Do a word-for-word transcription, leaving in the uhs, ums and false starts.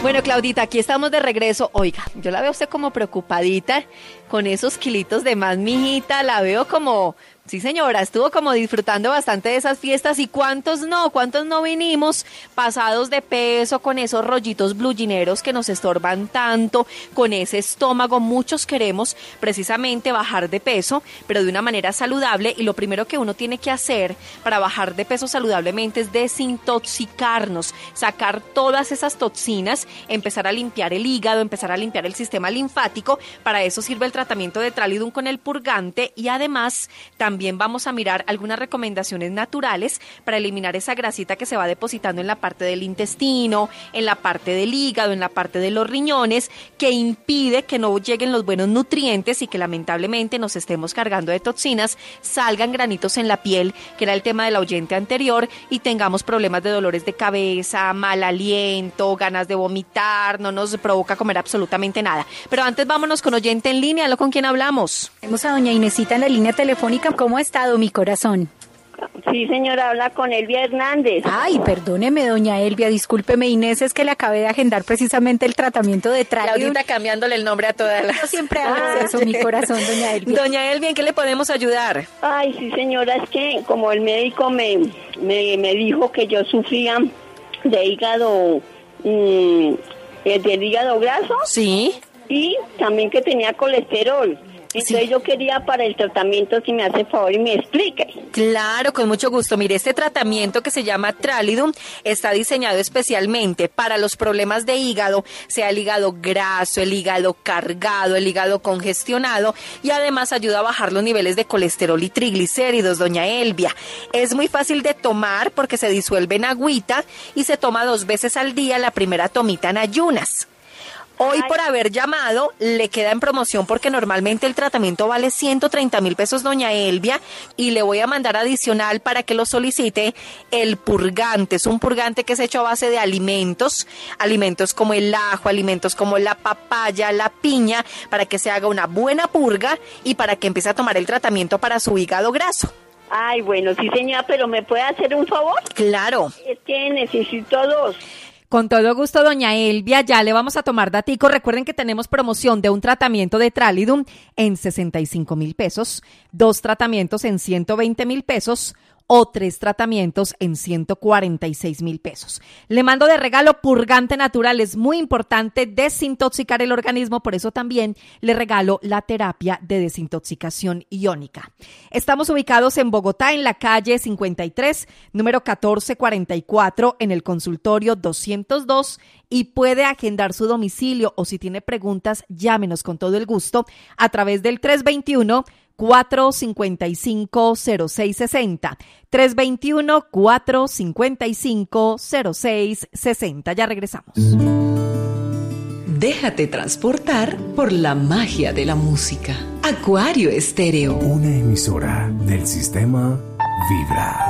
Bueno, Claudita, aquí estamos de regreso. Oiga, yo la veo a usted como preocupadita con esos kilitos de más, mijita. La veo como... Sí, señora, estuvo como disfrutando bastante de esas fiestas. ¿Y cuántos no? ¿Cuántos no vinimos pasados de peso con esos rollitos blugineros que nos estorban tanto, con ese estómago? Muchos queremos precisamente bajar de peso, pero de una manera saludable. Y lo primero que uno tiene que hacer para bajar de peso saludablemente es desintoxicarnos, sacar todas esas toxinas, empezar a limpiar el hígado, empezar a limpiar el sistema linfático. Para eso sirve el tratamiento de Tralidum con el purgante, y además también También vamos a mirar algunas recomendaciones naturales para eliminar esa grasita que se va depositando en la parte del intestino, en la parte del hígado, en la parte de los riñones, que impide que no lleguen los buenos nutrientes y que lamentablemente nos estemos cargando de toxinas, salgan granitos en la piel, que era el tema del oyente anterior, y tengamos problemas de dolores de cabeza, mal aliento, ganas de vomitar, no nos provoca comer absolutamente nada. Pero antes vámonos con oyente en línea. ¿Con quién hablamos? Tenemos a doña Inesita en la línea telefónica. ¿Cómo ha estado, mi corazón? Sí, señora, habla con Elvia Hernández. Ay, perdóneme, doña Elvia, discúlpeme, Inés, es que le acabé de agendar precisamente el tratamiento de Tralidum. Claudita cambiándole el nombre a todas las... Yo siempre hago eso, mi corazón, doña Elvia. Doña Elvia, ¿en qué le podemos ayudar? Ay, sí, señora, es que como el médico me, me, me dijo que yo sufría de hígado, mmm, del hígado graso. Sí. Y también que tenía colesterol. Entonces sí. Yo quería para el tratamiento, si me hace favor y me explique. Claro, con mucho gusto. Mire, este tratamiento que se llama Tralidum está diseñado especialmente para los problemas de hígado, sea el hígado graso, el hígado cargado, el hígado congestionado, y además ayuda a bajar los niveles de colesterol y triglicéridos, doña Elvia. Es muy fácil de tomar porque se disuelve en agüita y se toma dos veces al día, la primera tomita en ayunas. Hoy, por haber llamado, le queda en promoción porque normalmente el tratamiento vale ciento treinta mil pesos, doña Elvia, y le voy a mandar adicional para que lo solicite el purgante. Es un purgante que es hecho a base de alimentos, alimentos como el ajo, alimentos como la papaya, la piña, para que se haga una buena purga y para que empiece a tomar el tratamiento para su hígado graso. Ay, bueno, sí, señora, pero ¿me puede hacer un favor? Claro. Es que necesito dos. Con todo gusto, doña Elvia, ya le vamos a tomar datico. Recuerden que tenemos promoción de un tratamiento de Tralidum en sesenta y cinco mil pesos, dos tratamientos en ciento veinte mil pesos o tres tratamientos en ciento cuarenta y seis mil pesos. Le mando de regalo purgante natural. Es muy importante desintoxicar el organismo, por eso también le regalo la terapia de desintoxicación iónica. Estamos ubicados en Bogotá, en la calle cincuenta y tres, número catorce cuarenta y cuatro, en el consultorio doscientos dos, y puede agendar su domicilio, o si tiene preguntas, llámenos con todo el gusto a través del tres veintiuno, cuatro cincuenta y cinco, cero seis sesenta, tres veintiuno, cuatro cincuenta y cinco, cero seis sesenta. Ya regresamos. Déjate transportar por la magia de la música. Acuario Estéreo. Una emisora del sistema Vibra.